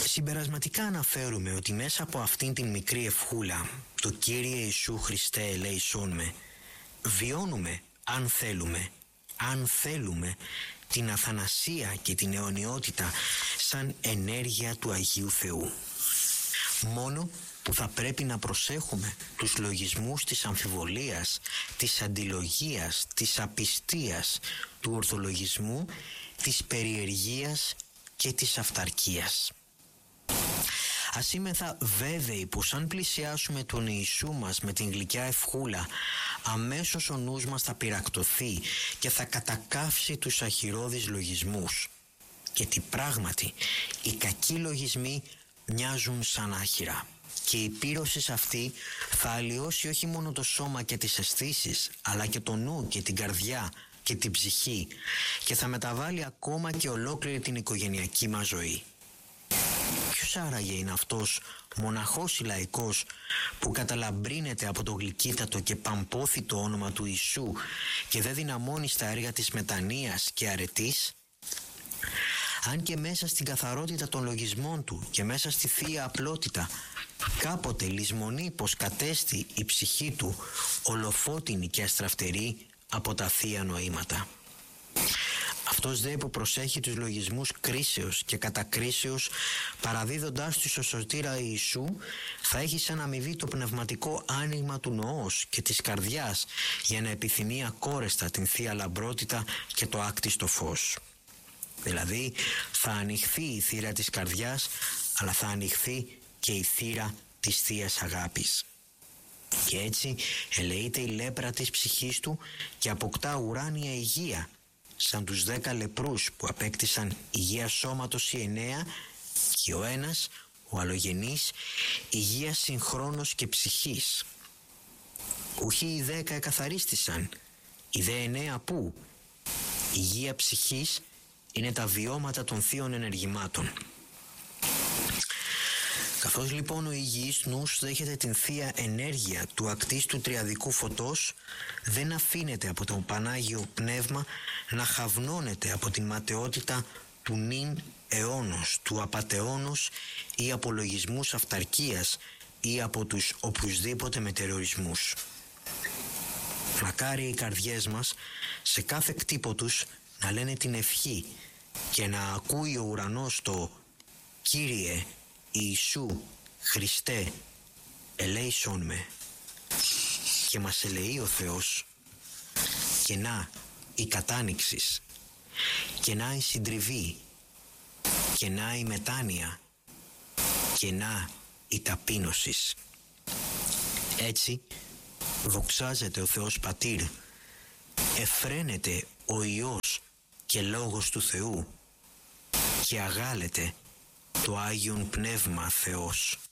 Συμπερασματικά αναφέρουμε ότι μέσα από αυτήν την μικρή ευχούλα, το Κύριε Ιησού Χριστέ ελέησόν με, βιώνουμε, αν θέλουμε, την αθανασία και την αιωνιότητα σαν ενέργεια του Αγίου Θεού. Μόνο που θα πρέπει να προσέχουμε τους λογισμούς της αμφιβολίας, της αντιλογίας, της απιστίας, του ορθολογισμού, της περιεργίας και της αυταρκίας. Ας είμεθα βέβαιοι πως αν πλησιάσουμε τον Ιησού μας με την γλυκιά ευχούλα, αμέσως ο νους μας θα πυρακτωθεί και θα κατακάψει τους αχυρώδεις λογισμούς. Γιατί πράγματι οι κακοί λογισμοί μοιάζουν σαν άχυρα και η πύρωση αυτή θα αλλοιώσει όχι μόνο το σώμα και τις αισθήσεις, αλλά και το νου και την καρδιά και την ψυχή και θα μεταβάλει ακόμα και ολόκληρη την οικογενειακή μας ζωή. Ποιος άραγε είναι αυτός μοναχός ή λαϊκός που καταλαμπρύνεται από το γλυκύτατο και παμπόθητο όνομα του Ιησού και δεν δυναμώνει στα έργα της μετανοίας και αρετής? Αν και μέσα στην καθαρότητα των λογισμών του και μέσα στη θεία απλότητα κάποτε λησμονεί πως κατέστη η ψυχή του ολοφώτινη και αστραφτερή από τα θεία νοήματα. Αυτός δε που προσέχει τους λογισμούς κρίσεως και κατακρίσεως, παραδίδοντάς τους ο σωτήρα Ιησού, θα έχει σαν αμοιβή το πνευματικό άνοιγμα του νοός και της καρδιάς για να επιθυμεί ακόρεστα την θεία λαμπρότητα και το άκτιστο φως. Δηλαδή θα ανοιχθεί η θύρα της καρδιάς, αλλά θα ανοιχθεί και η θύρα της θείας αγάπης. Και έτσι ελεείται η λέπρα της ψυχής του και αποκτά ουράνια υγεία, σαν τους 10 λεπρούς που απέκτησαν υγεία σώματος οι 9 και ο ένας, ο αλλογενής, υγεία συγχρόνως και ψυχής. Ουχή οι 10 εκαθαρίστησαν, οι δε 9 που? Υγεία ψυχής είναι τα βιώματα των θείων ενεργημάτων. Καθώς λοιπόν ο υγιής νους δέχεται την θεία ενέργεια του ακτίστου τριαδικού φωτός, δεν αφήνεται από το Πανάγιο Πνεύμα να χαυνώνεται από την ματαιότητα του νυν αιώνος, του απατεώνος ή από λογισμούς αυταρκίας ή από τους οποιουσδήποτε μετεωρισμούς. Μακάρι οι καρδιές μας σε κάθε κτύπο τους να λένε την ευχή και να ακούει ο ουρανός το «Κύριε Ιησού Χριστέ ελέησόν με» και μας ελεεί ο Θεός, και να η κατάνοιξης, και να η συντριβή, και να η μετάνοια, και να η ταπείνωσης. Έτσι δοξάζεται ο Θεός Πατήρ, εφραίνεται ο Υιός και Λόγος του Θεού και αγάλεται το Άγιον Πνεύμα Θεός.